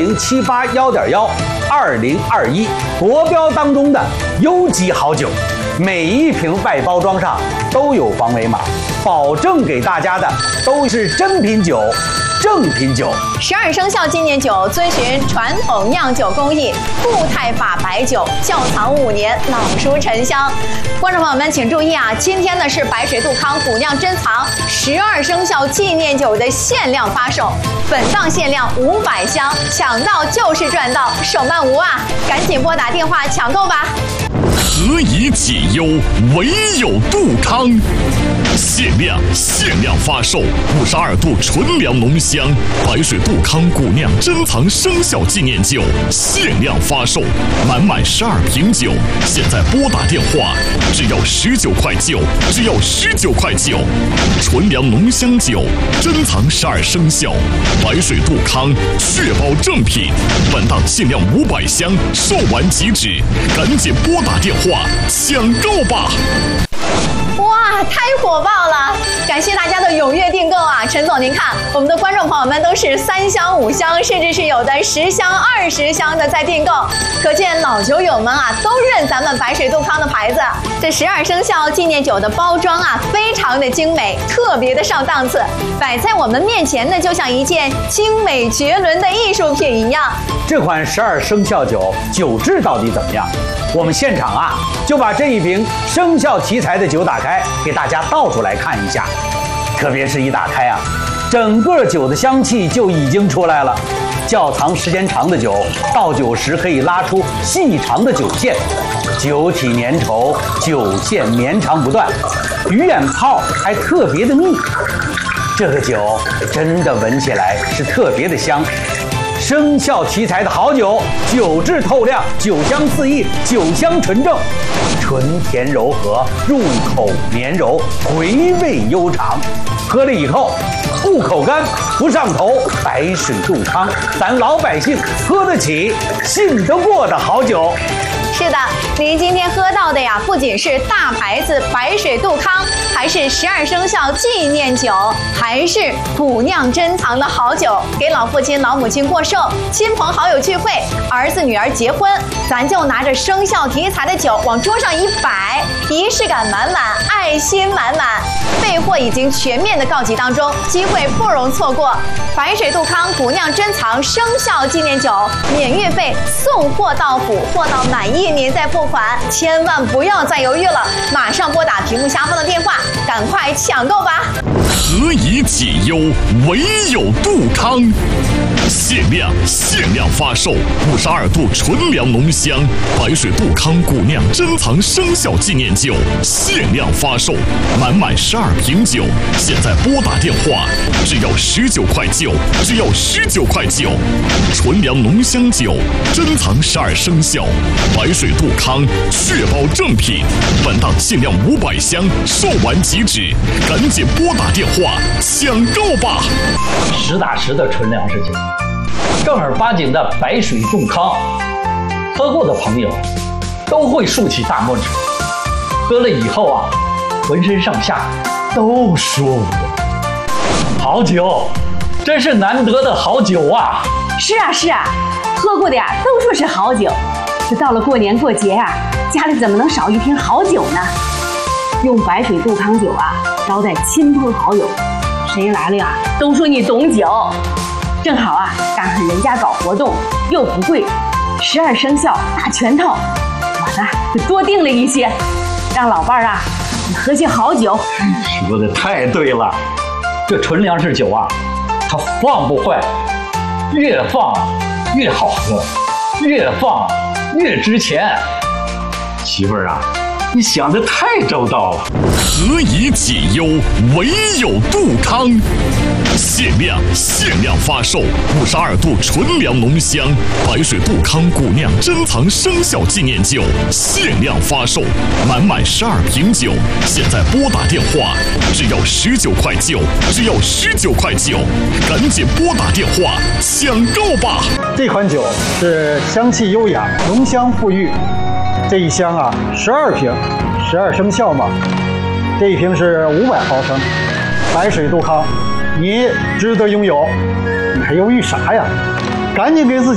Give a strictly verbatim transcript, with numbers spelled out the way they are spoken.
零七八幺点幺二零二一国标当中的优级好酒，每一瓶外包装上都有防伪码，保证给大家的都是真品酒。正品酒， 十二生肖纪念酒遵循传统酿酒工艺，固态法白酒，窖藏五年，老熟陈香。观众朋友们请注意啊，今天呢是白水杜康古酿珍藏十二生肖纪念酒的限量发售，本档限量五百箱，抢到就是赚到，手慢无啊！赶紧拨打电话抢购吧。 何以解忧，唯有杜康。限量限量发售五十二度纯粮浓香白水杜康古酿珍藏生肖纪念酒，限量发售，满满十二瓶酒，现在拨打电话，只要十九块九，只要十九块九。纯粮浓香酒，珍藏十二生肖，白水杜康，确保正品。本档限量五百箱，售完即止，赶紧拨打电话抢购吧！ 哇，太火爆了！感谢大家的踊跃订购啊！陈总，您看，我们的观众朋友们都是三箱、五箱，甚至是有的十箱、二十箱的在订购，可见老酒友们啊都认咱们白水杜康的牌子。这十二生肖纪念酒的包装啊，非常的精美，特别的上档次，摆在我们面前呢，就像一件精美绝伦的艺术品一样。 这款十二生肖酒酒质到底怎么样？我们现场啊就把这一瓶生肖题材的酒打开，给大家倒出来看一下。特别是一打开啊，整个酒的香气就已经出来了。窖藏时间长的酒，倒酒时可以拉出细长的酒线，酒体粘稠，酒线绵长不断，鱼眼泡还特别的密。这个酒真的闻起来是特别的香。生肖题材的好酒，酒质透亮，酒香四溢，酒香纯正，纯甜柔和，入口绵柔，回味悠长。喝了以后不口干不上头，白水杜康，咱老百姓喝得起信得过的好酒。 是的，您今天喝到的呀，不仅是大牌子白水杜康，还是十二生肖纪念酒，还是古酿珍藏的好酒。给老父亲、老母亲过寿，亲朋好友聚会，儿子女儿结婚，咱就拿着生肖题材的酒往桌上一摆，仪式感满满，爱心满满。备货已经全面的告急当中，机会不容错过。白水杜康古酿珍藏生肖纪念酒，免运费，送货到府，货到满意您再付款，千万不要再犹豫了，马上拨打屏幕下方的电话，赶快抢购吧！ 何以解忧，唯有杜康。限量限量发售五十二度纯粮浓香白水杜康古酿珍藏生肖纪念酒，限量发售，满满十二瓶酒，现在拨打电话，只要十九块九，只要十九块九。纯粮浓香酒，珍藏十二生肖，白水杜康，确保正品。本档限量五百箱，售完即止，赶紧拨打电话抢购吧！ 实打实的纯粮食酒，正儿八经的白水杜康，喝过的朋友都会竖起大拇指，喝了以后啊，浑身上下都舒服。好酒，真是难得的好酒啊！ 是啊是啊，喝过的呀都说是好酒，这到了过年过节啊，家里怎么能少一瓶好酒呢？用白水杜康酒啊招待亲朋好友，谁来了呀都说你懂酒。正好啊赶上人家搞活动又不贵，十二生肖大全套，我呢就多订了一些，让老伴儿啊喝些好酒。 说的太对了，这纯粮食酒啊，它放不坏，越放越好喝，越放越值钱。媳妇儿啊，你想的太周到了。 何以解忧，唯有杜康。限量限量发售五十二度纯粮浓香白水杜康古酿珍藏生肖纪念酒，限量发售，满满十二瓶酒，现在拨打电话，只要十九块九，只要十九块九，赶紧拨打电话抢购吧！ 这款酒是香气优雅，浓香馥郁。这一箱啊，十二瓶，十二生肖嘛。这一瓶是五百毫升，白水杜康，你值得拥有，你还犹豫啥呀？赶紧给自己